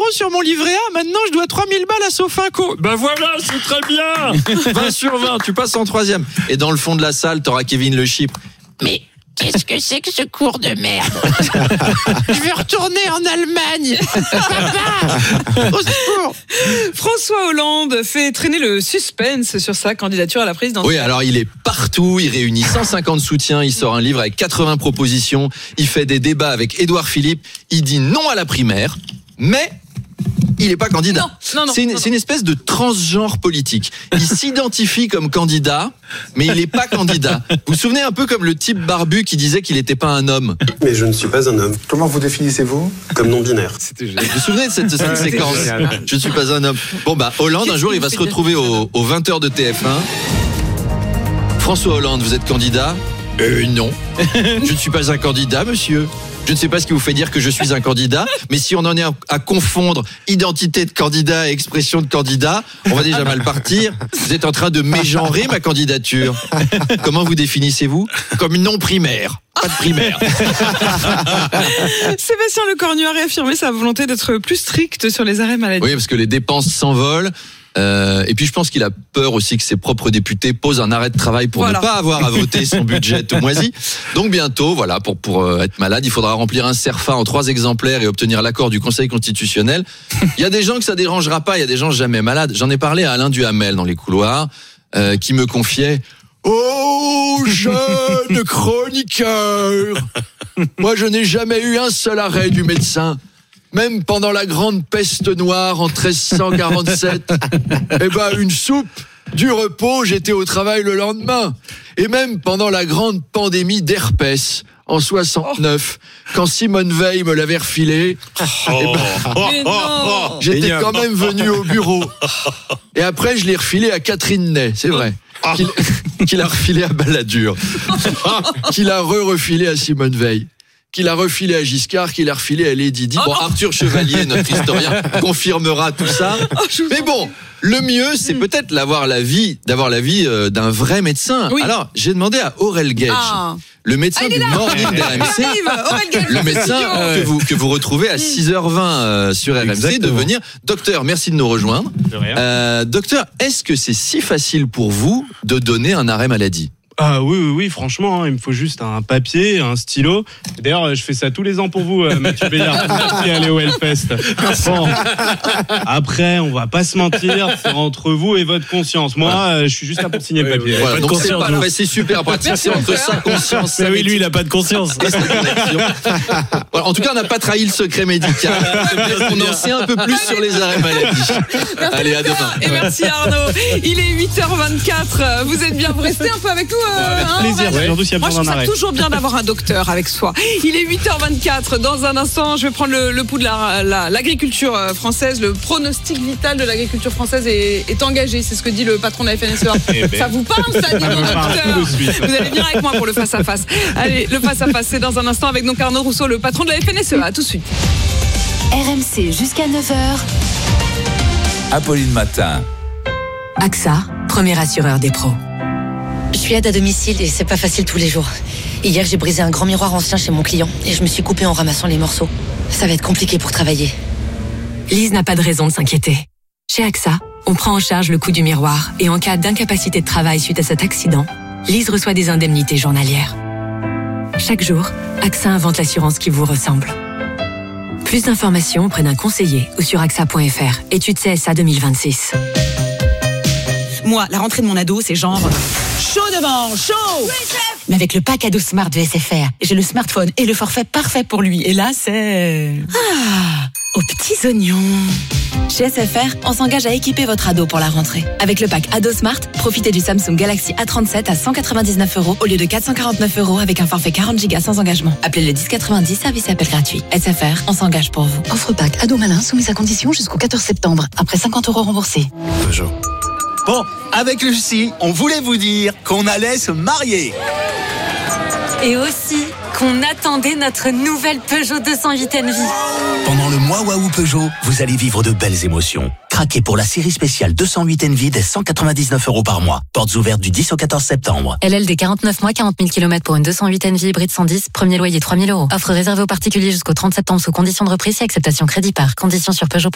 sur mon livret A. Maintenant, je dois 3000 balles à Sofinco. Ben voilà, c'est très bien. 20 sur 20, tu passes en 3e. Et dans le fond de la salle, t'auras Kevin Le Chypre. Mais qu'est-ce que c'est que ce cours de merde? Je veux retourner en Allemagne. Papa, au secours. François Hollande fait traîner le suspense sur sa candidature à la présidence. Oui, alors il est partout, il réunit 150 soutiens, il sort un livre avec 80 propositions, il fait des débats avec Édouard Philippe, il dit non à la primaire, mais il n'est pas candidat. Non, c'est une espèce de transgenre politique. Il s'identifie comme candidat, mais il n'est pas candidat. Vous vous souvenez un peu comme le type barbu qui disait qu'il n'était pas un homme. Mais je ne suis pas un homme. Comment vous définissez-vous? Comme non-binaire. Vous vous souvenez de cette séquence? Je ne suis pas un homme. Bon bah Hollande, un jour, il va se retrouver aux 20h de TF1. François Hollande, vous êtes candidat? Non. Je ne suis pas un candidat, monsieur. Je ne sais pas ce qui vous fait dire que je suis un candidat, mais si on en est à confondre identité de candidat et expression de candidat, on va déjà mal partir. Vous êtes en train de mégenrer ma candidature. Comment vous définissez-vous? Comme non primaire. Pas de primaire. Sébastien Lecornu a réaffirmé sa volonté d'être plus strict sur les arrêts maladie. Oui, parce que les dépenses s'envolent. Et puis je pense qu'il a peur aussi que ses propres députés posent un arrêt de travail pour ne pas avoir à voter son budget tout moisi. Donc bientôt, voilà, pour être malade, il faudra remplir un CERFA en 3 exemplaires et obtenir l'accord du Conseil constitutionnel. Il y a des gens que ça dérangera pas, il y a des gens jamais malades. J'en ai parlé à Alain Duhamel dans les couloirs, qui me confiait: oh, jeune chroniqueur, moi je n'ai jamais eu un seul arrêt du médecin. Même pendant la grande peste noire en 1347, une soupe, du repos, j'étais au travail le lendemain. Et même pendant la grande pandémie d'herpès en 69, quand Simone Veil me l'avait refilé, j'étais quand même venu au bureau. Et après, je l'ai refilé à Catherine Ney, c'est vrai. Qu'il a refilé à Balladur. Qu'il a refilé à Simone Veil. Qu'il a refilé à Giscard, qu'il a refilé à Lady Di. Bon, Arthur Chevalier, notre historien, confirmera tout ça. Mais bon, le mieux, c'est peut-être d'avoir l'avis d'un vrai médecin. Oui. Alors, j'ai demandé à Aurel Gage, le médecin du Morning d'RMC, le médecin que vous retrouvez à 6h20 sur RMC, exactement, de venir. Docteur, merci de nous rejoindre. De rien. Docteur, est-ce que c'est si facile pour vous de donner un arrêt maladie? Ah oui, franchement, il me faut juste un papier, un stylo. D'ailleurs, je fais ça tous les ans pour vous, Mathieu Béliard. Merci d'aller au Hellfest. Bon. Après, on va pas se mentir, c'est entre vous et votre conscience. Moi, je suis juste là pour signer le papier. Voilà, donc c'est super pratique, c'est entre sa conscience. Mais oui, lui, il a pas de conscience. En tout cas, on n'a pas trahi le secret médical. On en sait un peu plus sur les arrêts maladie. Allez, à demain. Et merci Arnaud. Il est 8h24. Vous êtes bien, vous restez un peu avec nous. Avec plaisir. Moi, je trouve ça toujours bien d'avoir un docteur avec soi. Il est 8h24. Dans un instant, je vais prendre le pouls de l'agriculture française. Le pronostic vital de l'agriculture française est engagé. C'est ce que dit le patron de la FNSEA. Ça vous parle, ça, docteur? Vous allez venir avec moi pour le face-à-face. Allez, le face-à-face, c'est dans un instant avec donc Arnaud Rousseau, le patron de la FNSEA. À tout de suite. RMC jusqu'à 9h. Apolline Matin. AXA, premier assureur des pros. Je suis aide à domicile et c'est pas facile tous les jours. Hier, j'ai brisé un grand miroir ancien chez mon client et je me suis coupée en ramassant les morceaux. Ça va être compliqué pour travailler. Lise n'a pas de raison de s'inquiéter. Chez AXA, on prend en charge le coût du miroir et en cas d'incapacité de travail suite à cet accident, Lise reçoit des indemnités journalières. Chaque jour, AXA invente l'assurance qui vous ressemble. Plus d'informations auprès d'un conseiller ou sur axa.fr. Étude CSA 2026. Moi, la rentrée de mon ado, c'est genre chaud devant, chaud. Oui, chef. Mais avec le pack ado Smart de SFR, j'ai le smartphone et le forfait parfait pour lui. Et là, c'est aux petits oignons. Chez SFR, on s'engage à équiper votre ado pour la rentrée. Avec le pack ado Smart, profitez du Samsung Galaxy A37 à 199 € au lieu de 449 € avec un forfait 40 Go sans engagement. Appelez le 1090, service et appel gratuit. SFR, on s'engage pour vous. Offre pack ado malin soumise à condition jusqu'au 14 septembre. Après 50 € remboursés. Peugeot. Bon, avec Lucie, on voulait vous dire qu'on allait se marier. Et aussi qu'on attendait notre nouvelle Peugeot 208 Envy. Pendant le mois Waouh Peugeot, vous allez vivre de belles émotions. Craquez pour la série spéciale 208 Envy dès 199 € par mois. Portes ouvertes du 10 au 14 septembre. LLD 49 mois, 40 000 km pour une 208 Envy hybride 110, premier loyer 3 000 €. Offre réservée aux particuliers jusqu'au 30 septembre sous conditions de reprise et acceptation crédit par. Conditions sur Peugeot.